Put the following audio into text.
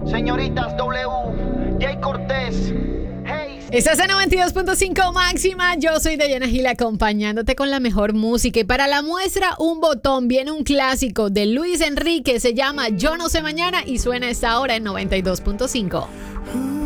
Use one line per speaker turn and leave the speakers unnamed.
Señoritas W, Jay Cortés.
Estás en 92.5 máxima. Yo soy Dayana Gil acompañándote con la mejor música. Y para la muestra, un botón. Viene un clásico de Luis Enrique. Se llama Yo No Sé Mañana y suena a esta hora en 92.5.